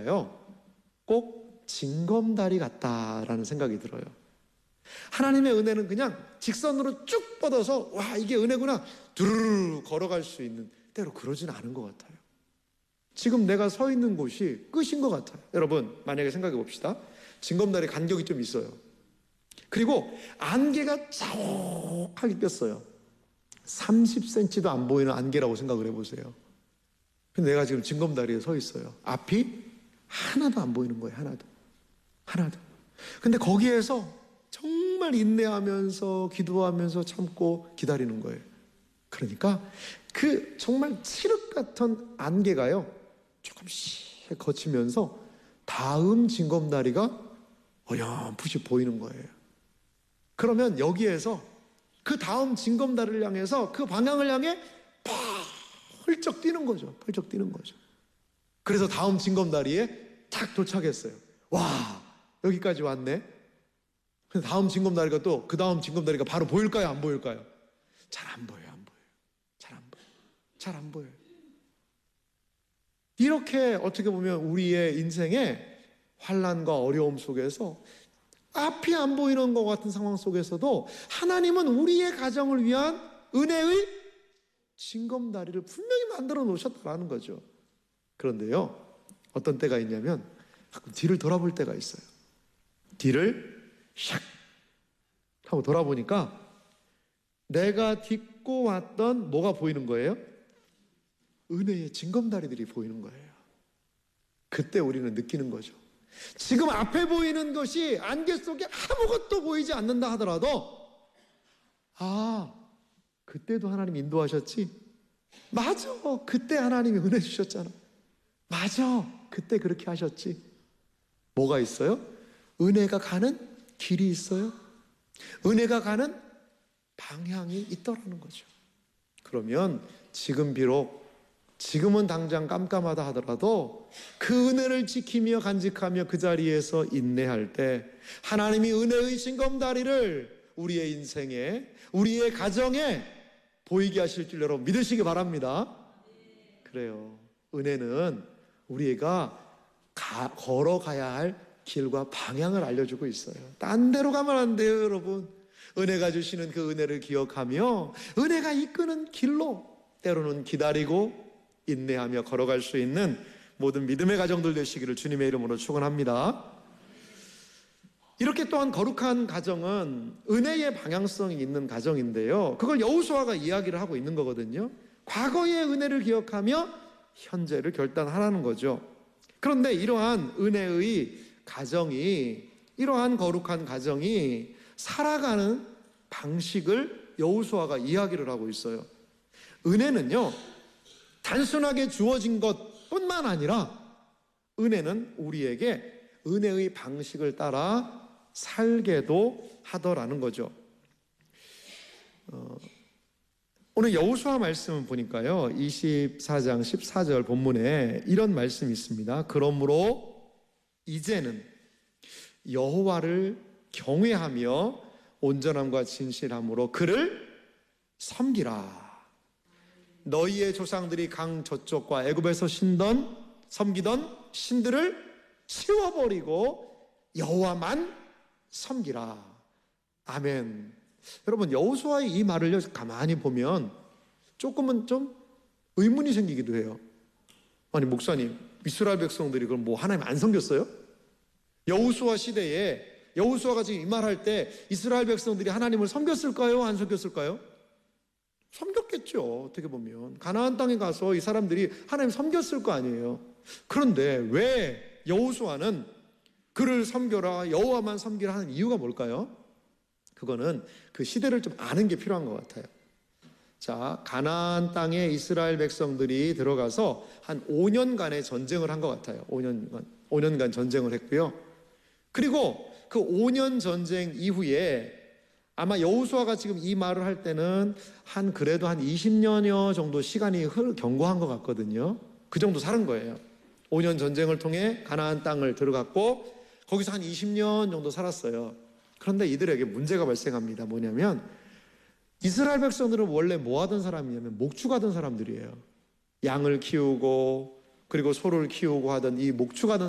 보니까요, 꼭 징검다리 같다라는 생각이 들어요. 하나님의 은혜는 그냥 직선으로 쭉 뻗어서 와, 이게 은혜구나 두루루 걸어갈 수 있는, 때로 그러진 않은 것 같아요. 지금 내가 서 있는 곳이 끝인 것 같아요. 여러분, 만약에 생각해 봅시다. 징검다리 간격이 좀 있어요. 그리고 안개가 자욱하게 꼈어요. 30cm도 안 보이는 안개라고 생각을 해보세요. 근데 내가 지금 징검다리에 서 있어요. 앞이 하나도 안 보이는 거예요. 하나도. 근데 거기에서 정말 인내하면서 기도하면서 참고 기다리는 거예요. 그러니까 그 정말 칠흑 같은 안개가요, 조금씩 거치면서 다음 징검다리가 어렴풋이 보이는 거예요. 그러면 여기에서 그 다음 징검다리를 향해서 그 방향을 향해 펄쩍 뛰는 거죠. 그래서 다음 징검다리에 탁 도착했어요. 와, 여기까지 왔네. 근데 다음 징검다리가 또 그 다음 징검다리가 바로 보일까요? 안 보일까요? 잘 안 보여요. 이렇게 어떻게 보면 우리의 인생에 환난과 어려움 속에서 앞이 안 보이는 것 같은 상황 속에서도 하나님은 우리의 가정을 위한 은혜의 징검다리를 분명히 만들어 놓으셨다는 거죠. 그런데요, 어떤 때가 있냐면 가끔 뒤를 돌아볼 때가 있어요. 뒤를 샥 하고 돌아보니까 내가 딛고 왔던 뭐가 보이는 거예요? 은혜의 징검다리들이 보이는 거예요. 그때 우리는 느끼는 거죠. 지금 앞에 보이는 것이 안개 속에 아무것도 보이지 않는다 하더라도, 아, 그때도 하나님 인도하셨지? 맞아, 그때 하나님이 은혜 주셨잖아. 맞아, 그때 그렇게 하셨지. 뭐가 있어요? 은혜가 가는 길이 있어요. 은혜가 가는 방향이 있더라는 거죠. 그러면 지금 비록 지금은 당장 깜깜하다 하더라도 그 은혜를 지키며 간직하며 그 자리에서 인내할 때 하나님이 은혜의 징검다리를 우리의 인생에, 우리의 가정에 보이게 하실 줄 여러분 믿으시기 바랍니다. 그래요. 은혜는 우리가 걸어가야 할 길과 방향을 알려주고 있어요. 딴 데로 가면 안 돼요, 여러분. 은혜가 주시는 그 은혜를 기억하며 은혜가 이끄는 길로 때로는 기다리고 인내하며 걸어갈 수 있는 모든 믿음의 가정들 되시기를 주님의 이름으로 축원합니다. 이렇게 또한 거룩한 가정은 은혜의 방향성이 있는 가정인데요, 그걸 여호수아가 이야기를 하고 있는 거거든요. 과거의 은혜를 기억하며 현재를 결단하라는 거죠. 그런데 이러한 은혜의 가정이, 이러한 거룩한 가정이 살아가는 방식을 여호수아가 이야기를 하고 있어요. 은혜는요, 단순하게 주어진 것뿐만 아니라 은혜는 우리에게 은혜의 방식을 따라 살게도 하더라는 거죠. 오늘 여호수아 말씀을 보니까요, 24장 14절 본문에 이런 말씀이 있습니다. 그러므로 이제는 여호와를 경외하며 온전함과 진실함으로 그를 섬기라. 너희의 조상들이 강 저쪽과 애굽에서 섬기던 신들을 치워버리고 여호와만 섬기라. 아멘. 여러분, 여호수아의 이 말을 가만히 보면 조금은 좀 의문이 생기기도 해요. 아니, 목사님, 이스라엘 백성들이 그럼 뭐 하나님 안 섬겼어요? 여호수아 시대에 여호수아가 지금 이 말할 때 이스라엘 백성들이 하나님을 섬겼을까요? 안 섬겼을까요? 섬겼겠죠. 어떻게 보면 가나안 땅에 가서 이 사람들이 하나님 섬겼을 거 아니에요. 그런데 왜 여호수아는 그를 섬겨라, 여호와만 섬기라 하는 이유가 뭘까요? 그거는 그 시대를 좀 아는 게 필요한 것 같아요. 자, 가나안 땅에 이스라엘 백성들이 들어가서 한 5년간의 전쟁을 한 것 같아요. 5년간 전쟁을 했고요. 그리고 그 5년 전쟁 이후에 아마 여호수아가 지금 이 말을 할 때는 그래도 한 20년여 정도 시간이 경과한 것 같거든요. 그 정도 살은 거예요. 5년 전쟁을 통해 가나안 땅을 들어갔고 거기서 한 20년 정도 살았어요. 그런데 이들에게 문제가 발생합니다. 뭐냐면 이스라엘 백성들은 원래 뭐 하던 사람이냐면 목축하던 사람들이에요. 양을 키우고 그리고 소를 키우고 하던 이 목축하던